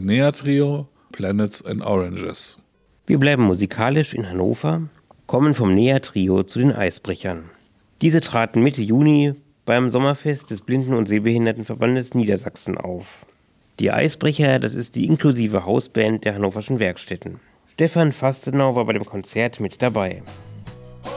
Nea Trio, Planets and Oranges. Wir bleiben musikalisch in Hannover, kommen vom Nea Trio zu den Eisbrechern. Diese traten Mitte Juni beim Sommerfest des Blinden- und Sehbehindertenverbandes Niedersachsen auf. Die Eisbrecher, das ist die inklusive Hausband der Hannoverschen Werkstätten. Stefan Fastenau war bei dem Konzert mit dabei.